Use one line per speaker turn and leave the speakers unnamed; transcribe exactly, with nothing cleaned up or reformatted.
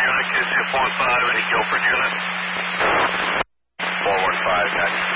unit, Q six one five, any Guilford unit?
four one five, next.